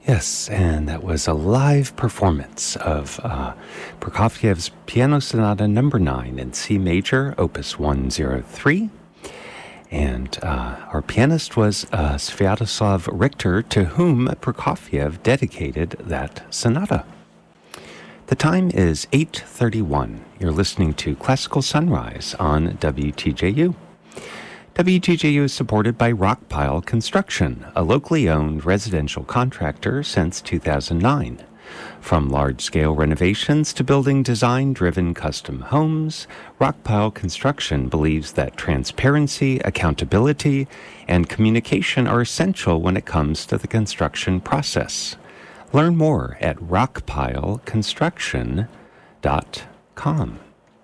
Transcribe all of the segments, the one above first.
Yes, and that was a live performance of Prokofiev's Piano Sonata Number 9 in C Major, Opus 103. And our pianist was Sviatoslav Richter, to whom Prokofiev dedicated that sonata. The time is 8:31. You're listening to Classical Sunrise on WTJU. WTJU is supported by Rockpile Construction, a locally owned residential contractor since 2009. From large-scale renovations to building design-driven custom homes, Rockpile Construction believes that transparency, accountability, and communication are essential when it comes to the construction process. Learn more at rockpileconstruction.com.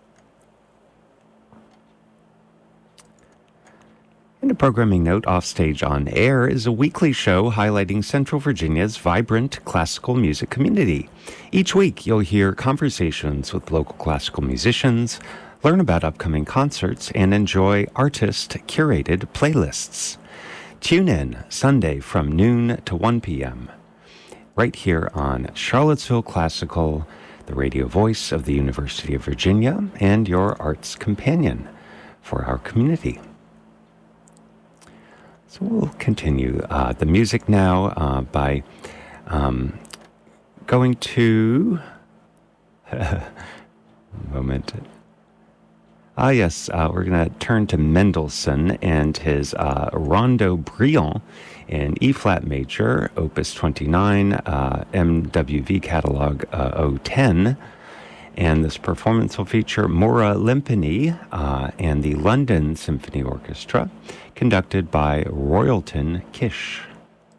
And a programming note, Offstage on Air is a weekly show highlighting Central Virginia's vibrant classical music community. Each week, you'll hear conversations with local classical musicians, learn about upcoming concerts, and enjoy artist-curated playlists. Tune in Sunday from noon to 1 p.m. right here on Charlottesville Classical, the radio voice of the University of Virginia, and your arts companion for our community. So we'll continue the music now by going to moment. Yes, we're going to turn to Mendelssohn and his Rondo Brillant in E-flat major, Opus 29, MWV catalog 010. And this performance will feature Maura Limpany and the London Symphony Orchestra, conducted by Royalton Kish.